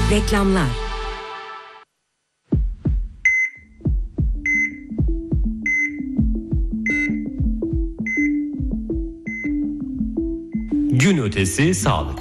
Reklamlar. Gün ötesi sağlık.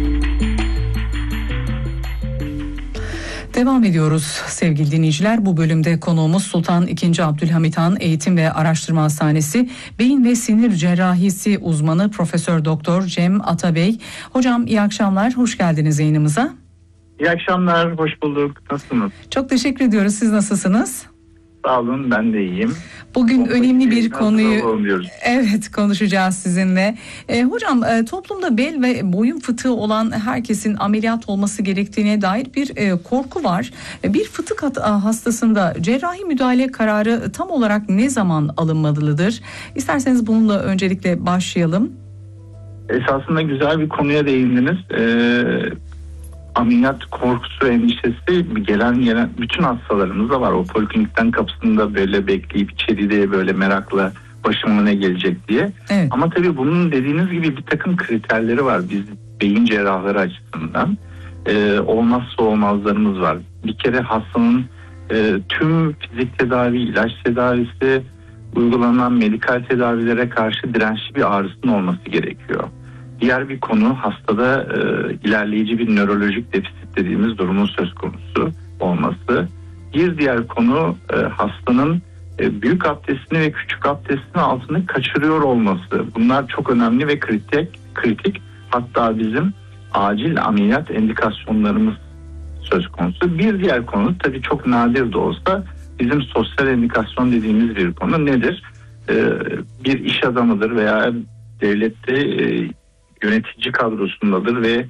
Devam ediyoruz sevgili dinleyiciler. Bu bölümde konuğumuz Sultan II. Abdülhamit Han Eğitim ve Araştırma Hastanesi Beyin ve Sinir Cerrahisi uzmanı Profesör Doktor Cem Atabey. Hocam iyi akşamlar, hoş geldiniz yayınımıza. İyi akşamlar, hoş bulduk. Nasılsınız? Çok teşekkür ediyoruz. Siz nasılsınız? Sağ olun, ben de iyiyim. Bugün önemli bir konuyu konuşacağız sizinle. Hocam toplumda bel ve boyun fıtığı olan herkesin ameliyat olması gerektiğine dair bir korku var. Bir fıtık hastasında cerrahi müdahale kararı tam olarak ne zaman alınmalıdır? İsterseniz bununla öncelikle başlayalım. Esasında güzel bir konuya değindiniz. Ameliyat korkusu, endişesi gelen bütün hastalarımızda var. O poliklinikten kapısında böyle bekleyip içeride böyle merakla başıma ne gelecek diye. Evet. Ama tabii bunun dediğiniz gibi bir takım kriterleri var. Biz beyin cerrahları açısından olmazsa olmazlarımız var. Bir kere hastanın tüm fizik tedavi, ilaç tedavisi, uygulanan medikal tedavilere karşı dirençli bir ağrısının olması gerekiyor. Diğer bir konu hastada ilerleyici bir nörolojik defisit dediğimiz durumun söz konusu olması. Bir diğer konu hastanın büyük abdestini ve küçük abdestini altını kaçırıyor olması. Bunlar çok önemli ve kritik. Hatta bizim acil ameliyat endikasyonlarımız söz konusu. Bir diğer konu tabii çok nadir de olsa bizim sosyal endikasyon dediğimiz bir konu nedir? Bir iş adamıdır veya devlette yönetici kadrosundadır ve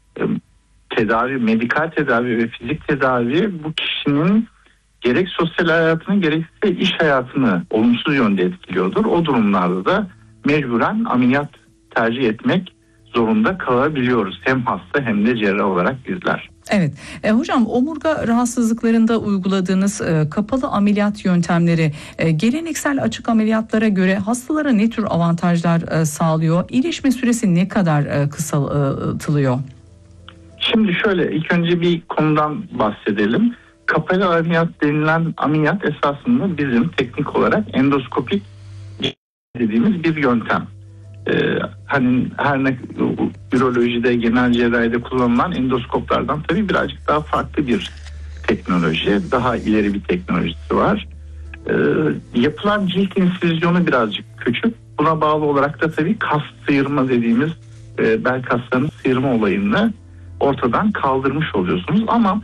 medikal tedavi ve fizik tedavi bu kişinin gerek sosyal hayatını gerekse iş hayatını olumsuz yönde etkiliyordur. O durumlarda da mecburen ameliyat tercih etmek zorunda kalabiliyoruz. Hem hasta hem de cerrah olarak bizler. Evet. Hocam omurga rahatsızlıklarında uyguladığınız kapalı ameliyat yöntemleri geleneksel açık ameliyatlara göre hastalara ne tür avantajlar sağlıyor? İyileşme süresi ne kadar kısaltılıyor? Şimdi şöyle ilk önce bir konudan bahsedelim. Kapalı ameliyat denilen ameliyat esasında bizim teknik olarak endoskopik dediğimiz bir yöntem. Hani her ne ürolojide, genel cerrahide kullanılan endoskoplardan tabii birazcık daha farklı bir teknoloji, daha ileri bir teknolojisi var. Yapılan cilt insizyonu birazcık küçük. Buna bağlı olarak da tabii kas sıyırma dediğimiz bel kaslarının sıyırma olayını ortadan kaldırmış oluyorsunuz. Ama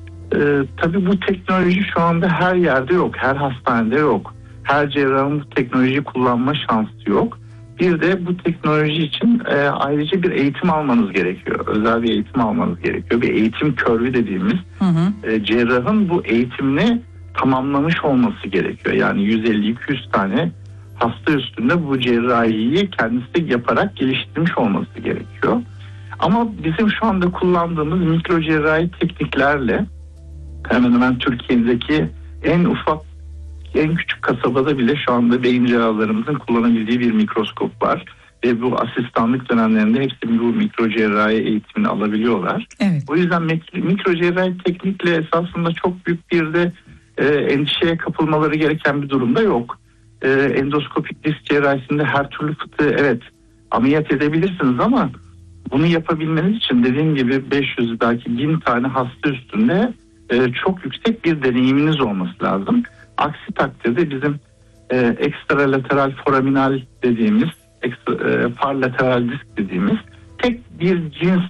tabii bu teknoloji şu anda her yerde yok, her hastanede yok. Her cerrahın bu teknolojiyi kullanma şansı yok. Bir de bu teknoloji için ayrıca bir eğitim almanız gerekiyor. Özel bir eğitim almanız gerekiyor. Bir eğitim körvü dediğimiz cerrahın bu eğitimini tamamlamış olması gerekiyor. Yani 150-200 tane hasta üstünde bu cerrahiyi kendisi yaparak geliştirmiş olması gerekiyor. Ama bizim şu anda kullandığımız mikro cerrahi tekniklerle hemen hemen Türkiye'deki en ufak, en küçük kasabada bile şu anda beyin cerrahlarımızın kullanabildiği bir mikroskop var. Ve bu asistanlık dönemlerinde hepsi bu mikro cerrahi eğitimini alabiliyorlar. Evet. O yüzden mikro cerrahi teknikle esasında çok büyük bir de endişeye kapılmaları gereken bir durumda yok. Endoskopik disk cerrahisinde her türlü fıtığı evet ameliyat edebilirsiniz ama bunu yapabilmeniz için dediğim gibi 500 belki 1000 tane hasta üstünde çok yüksek bir deneyiminiz olması lazım. Aksi takdirde bizim ekstralateral foraminal dediğimiz, paralateral disk dediğimiz tek bir cins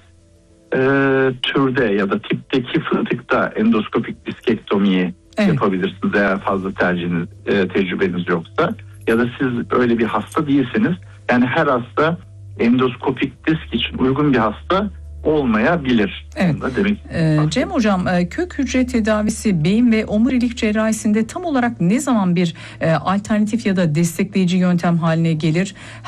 türde ya da tipteki fıtıkta endoskopik diskektomiyi yapabilirsiniz eğer fazla tecrübeniz yoksa. Ya da siz öyle bir hasta değilseniz, yani her hasta endoskopik disk için uygun bir hasta olmayabilir. Evet. Cem Hocam, kök hücre tedavisi beyin ve omurilik cerrahisinde tam olarak ne zaman bir alternatif ya da destekleyici yöntem haline gelir?